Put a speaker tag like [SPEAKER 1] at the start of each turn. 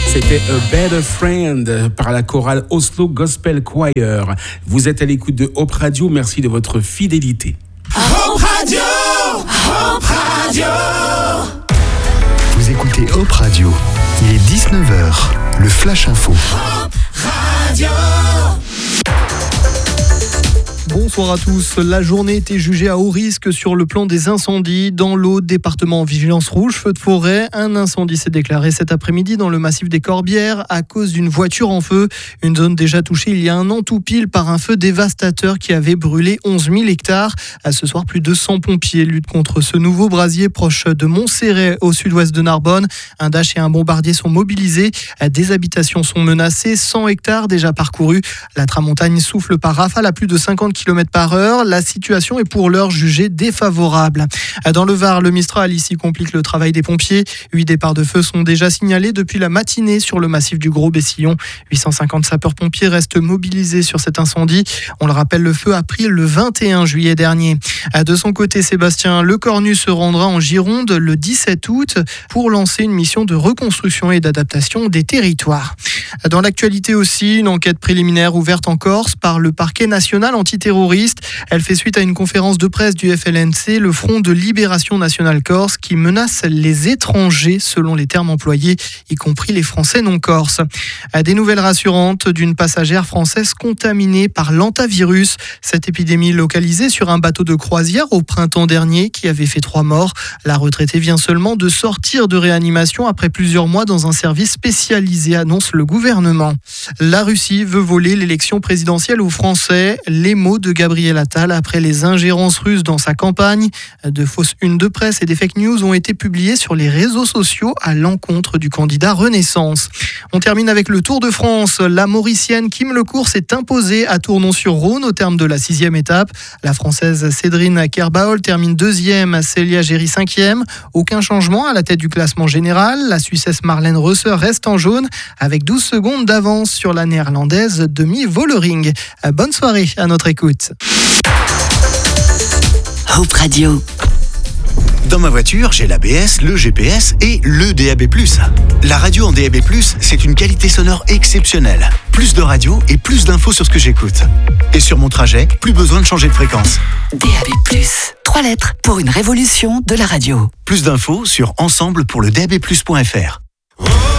[SPEAKER 1] C'était A Better Friend par la chorale Oslo Gospel Choir. Vous êtes à l'écoute de Hope Radio, merci de votre fidélité.
[SPEAKER 2] Hope Radio, Hope Radio.
[SPEAKER 3] Vous écoutez Hope Radio, il est 19h, le Flash Info.
[SPEAKER 2] Hope Radio.
[SPEAKER 4] Bonsoir à tous. La journée était jugée à haut risque sur le plan des incendies. Dans l'Aude, département en vigilance rouge, feu de forêt. Un incendie s'est déclaré cet après-midi dans le massif des Corbières à cause d'une voiture en feu. Une zone déjà touchée il y a un an tout pile par un feu dévastateur qui avait brûlé 11 000 hectares. À ce soir, plus de 100 pompiers luttent contre ce nouveau brasier proche de Montserrat au sud-ouest de Narbonne. Un Dash et un bombardier sont mobilisés. Des habitations sont menacées. 100 hectares déjà parcourus. La tramontagne souffle par rafale à plus de 50 km/h. La situation est pour l'heure jugée défavorable. Dans le Var, le Mistral ici complique le travail des pompiers. 8 départs de feu sont déjà signalés depuis la matinée sur le massif du Gros-Bessillon. 850 sapeurs-pompiers restent mobilisés sur cet incendie. On le rappelle, le feu a pris le 21 juillet dernier. De son côté, Sébastien Lecornu se rendra en Gironde le 17 août pour lancer une mission de reconstruction et d'adaptation des territoires. Dans l'actualité aussi, une enquête préliminaire ouverte en Corse par le parquet national antiterroriste. Elle fait suite à une conférence de presse du FLNC, le Front de Libération Nationale Corse, qui menace les étrangers, selon les termes employés, y compris les Français non corses. Des nouvelles rassurantes d'une passagère française contaminée par l'hantavirus. Cette épidémie localisée sur un bateau de croisière au printemps dernier qui avait fait 3 morts. La retraitée vient seulement de sortir de réanimation après plusieurs mois dans un service spécialisé, annonce le gouvernement. La Russie veut voler l'élection présidentielle aux Français. Les mots de Gabriel Attal après les ingérences russes dans sa campagne. De fausses unes de presse et des fake news ont été publiées sur les réseaux sociaux à l'encontre du candidat Renaissance. On termine avec le Tour de France. La Mauricienne Kim Lecourt s'est imposée à Tournon-sur-Rhône au terme de la 6e étape. La Française Cédrine Kerbaol termine 2e, Célia Géry 5e. Aucun changement à la tête du classement général. La Suissesse Marlène Reusser reste en jaune avec 12 secondes d'avance sur la Néerlandaise Demi Vollering. Bonne soirée à notre écoute.
[SPEAKER 5] Hope Radio.
[SPEAKER 3] Dans ma voiture, j'ai l'ABS, le GPS et le DAB+. La radio en DAB+, c'est une qualité sonore exceptionnelle. Plus de radio et plus d'infos sur ce que j'écoute. Et sur mon trajet, plus besoin de changer de fréquence.
[SPEAKER 5] DAB+. 3 lettres pour une révolution de la radio.
[SPEAKER 3] Plus d'infos sur ensemble pour le DAB+.fr.